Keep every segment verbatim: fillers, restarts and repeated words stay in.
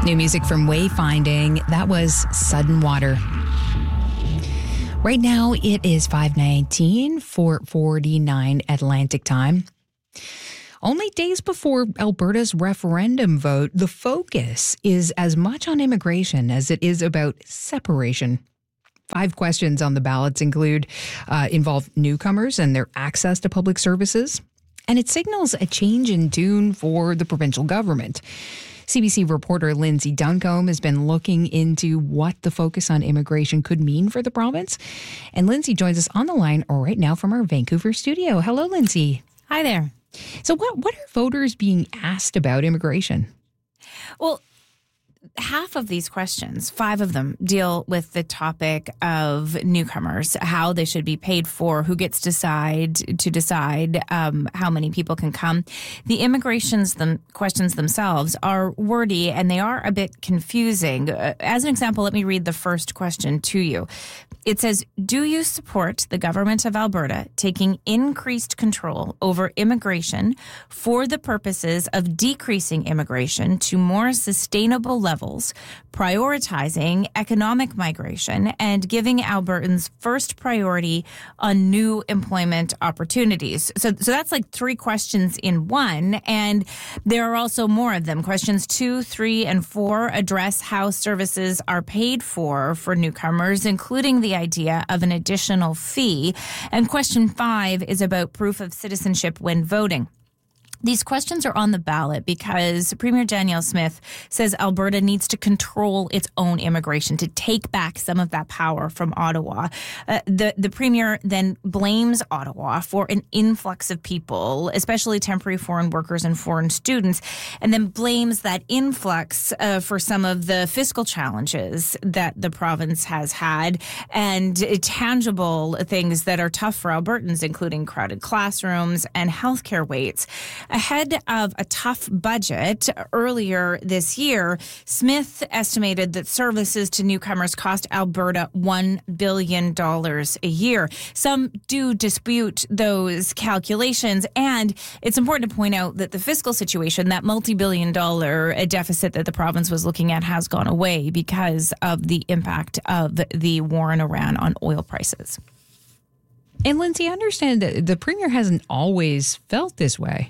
New music from Wayfinding. That was Sudden Water. Right now, it is five nineteen, four forty-nine Atlantic time. Only days before Alberta's referendum vote, the focus is as much on immigration as it is about separation. Five questions on the ballots include uh, involve newcomers and their access to public services, and it signals a change in tune for the provincial government. C B C reporter Lindsay Duncombe has been looking into what the focus on immigration could mean for the province. And Lindsay joins us on the line right now from our Vancouver studio. Hello, Lindsay. Hi there. So what, what are voters being asked about immigration? Well, half of these questions, five of them, deal with the topic of newcomers, how they should be paid for, who gets decide to decide um, how many people can come. The immigrations them, questions themselves are wordy and they are a bit confusing. Uh, as an example, let me read the first question to you. It says, do you support the government of Alberta taking increased control over immigration for the purposes of decreasing immigration to more sustainable levels, prioritizing economic migration, and giving Albertans first priority on new employment opportunities? So, so that's like three questions in one. And there are also more of them. Questions two, three, and four address how services are paid for for newcomers, including the idea of an additional fee. And question five is about proof of citizenship when voting. These questions are on the ballot because Premier Danielle Smith says Alberta needs to control its own immigration, to take back some of that power from Ottawa. Uh, the, the Premier then blames Ottawa for an influx of people, especially temporary foreign workers and foreign students, and then blames that influx uh, for some of the fiscal challenges that the province has had and tangible things that are tough for Albertans, including crowded classrooms and healthcare waits. Ahead of a tough budget earlier this year, Smith estimated that services to newcomers cost Alberta one billion dollars a year. Some do dispute those calculations, and it's important to point out that the fiscal situation, that multi-billion dollar deficit that the province was looking at, has gone away because of the impact of the war in Iran on oil prices. And Lindsay, I understand that the Premier hasn't always felt this way.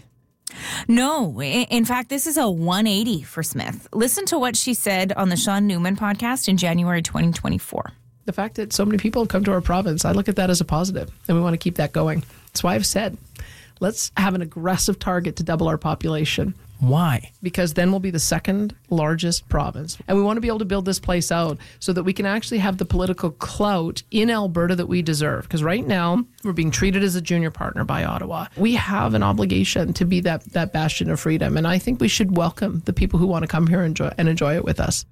No. In fact, this is a one eighty for Smith. Listen to what she said on the Sean Newman podcast in January twenty twenty-four. The fact that so many people have come to our province, I look at that as a positive, and we want to keep that going. That's why I've said, let's have an aggressive target to double our population. Why? Because then we'll be the second largest province. And we want to be able to build this place out so that we can actually have the political clout in Alberta that we deserve. Because right now, we're being treated as a junior partner by Ottawa. We have an obligation to be that, that bastion of freedom. And I think we should welcome the people who want to come here and enjoy, and enjoy it with us.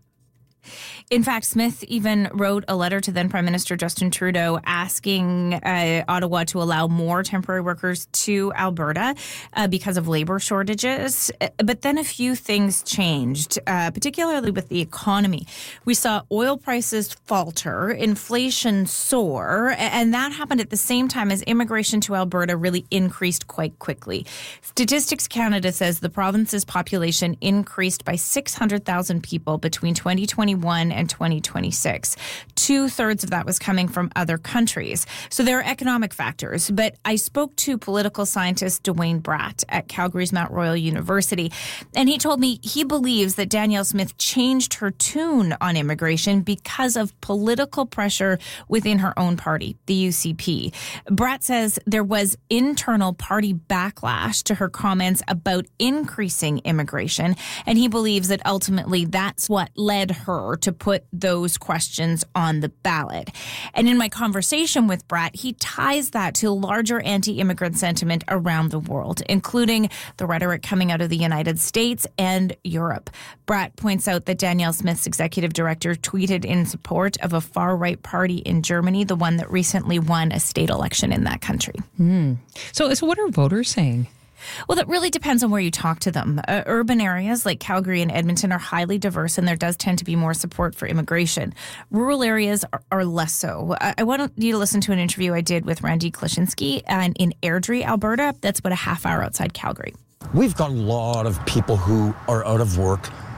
In fact, Smith even wrote a letter to then Prime Minister Justin Trudeau asking uh, Ottawa to allow more temporary workers to Alberta uh, because of labor shortages. But then a few things changed, uh, particularly with the economy. We saw oil prices falter, inflation soar, and that happened at the same time as immigration to Alberta really increased quite quickly. Statistics Canada says the province's population increased by six hundred thousand people between twenty twenty-one and twenty twenty-six. Two-thirds of that was coming from other countries. So there are economic factors. But I spoke to political scientist Dwayne Bratt at Calgary's Mount Royal University, and he told me he believes that Danielle Smith changed her tune on immigration because of political pressure within her own party, the U C P. Bratt says there was internal party backlash to her comments about increasing immigration, and he believes that ultimately that's what led her to put those questions on the ballot. And in my conversation with Bratt, he ties that to larger anti-immigrant sentiment around the world, including the rhetoric coming out of the United States and Europe. Bratt points out that Danielle Smith's executive director tweeted in support of a far-right party in Germany, the one that recently won a state election in that country. Mm. So, so what are voters saying? Well, that really depends on where you talk to them. Uh, urban areas like Calgary and Edmonton are highly diverse, and there does tend to be more support for immigration. Rural areas are, are less so. I, I want you to listen to an interview I did with Randy Klashinsky and in Airdrie, Alberta. That's about a half hour outside Calgary. We've got a lot of people who are out of work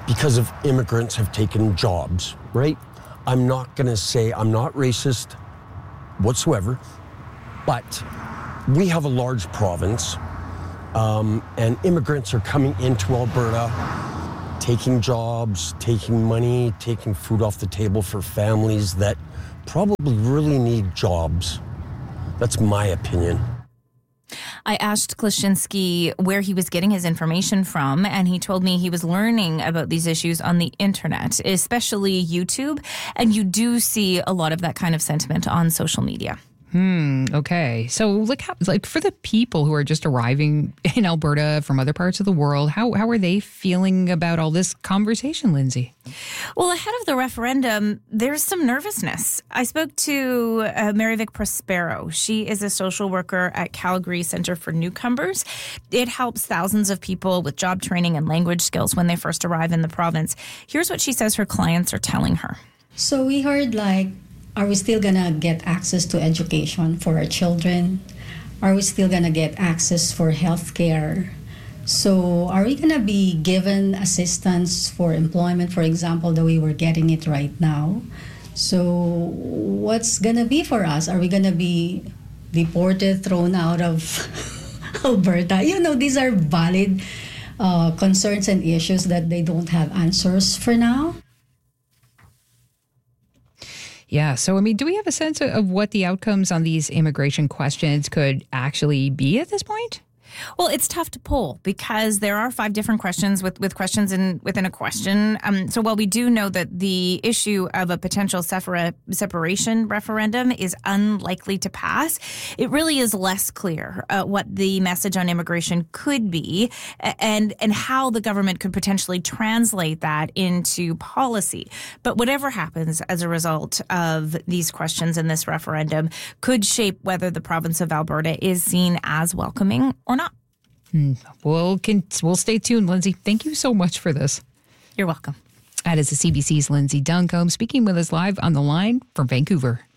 because of immigrants have taken jobs, right? I'm not going to say I'm not racist whatsoever, but we have a large province, um, and immigrants are coming into Alberta, taking jobs, taking money, taking food off the table for families that probably really need jobs. That's my opinion. I asked Klaschinski where he was getting his information from, and he told me he was learning about these issues on the internet, especially YouTube. And you do see a lot of that kind of sentiment on social media. Hmm. Okay. So, look, how, like for the people who are just arriving in Alberta from other parts of the world, how how are they feeling about all this conversation, Lindsay? Well, ahead of the referendum, there's some nervousness. I spoke to uh, Maryvic Prospero. She is a social worker at Calgary Centre for Newcomers. It helps thousands of people with job training and language skills when they first arrive in the province. Here's what she says her clients are telling her. So we heard like, are we still going to get access to education for our children? Are we still going to get access for health care? So are we going to be given assistance for employment, for example, the way we're getting it right now? So what's going to be for us? Are we going to be deported, thrown out of Alberta? You know, these are valid uh, concerns and issues that they don't have answers for now. Yeah. So, I mean, do we have a sense of what the outcomes on these immigration questions could actually be at this point? Well, it's tough to poll because there are five different questions with, with questions in within a question. Um, so while we do know that the issue of a potential separa- separation referendum is unlikely to pass, it really is less clear uh, what the message on immigration could be and, and how the government could potentially translate that into policy. But whatever happens as a result of these questions in this referendum could shape whether the province of Alberta is seen as welcoming or not. We'll, can, we'll stay tuned, Lindsay. Thank you so much for this. You're welcome. That is the C B C's Lindsay Duncombe speaking with us live on the line from Vancouver.